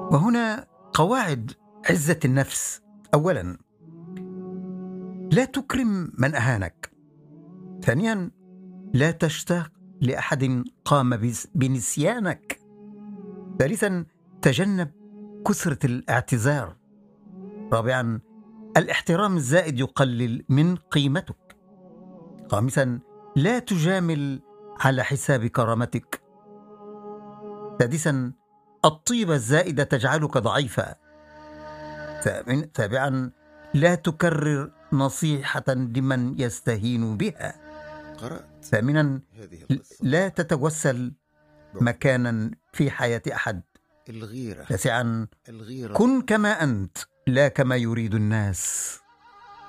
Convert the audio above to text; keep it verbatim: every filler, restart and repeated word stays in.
وهنا قواعد عزة النفس. أولا، لا تكرم من أهانك. ثانيا، لا تشتاق لأحد قام بس- بنسيانك. ثالثا، تجنب كثرة الاعتذار. رابعا، الاحترام الزائد يقلل من قيمتك. خامسا، لا تجامل على حساب كرامتك. سادسا، الطيبة الزائدة تجعلك ضعيفا. ثامن- سابعا، لا تكرر نصيحة لمن يستهين بها. قرأت ثامنا، هذه القصة. لا تتوسل مكانا في حياة أحد. الغيرة تاسعا، الغيرة كن كما أنت لا كما يريد الناس.